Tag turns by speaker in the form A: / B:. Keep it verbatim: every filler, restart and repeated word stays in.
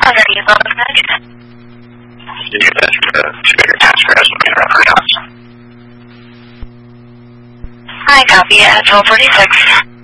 A: Already above the next.
B: You get that through the two-bigger transfer as we get around.
A: I copy at twelve forty-six.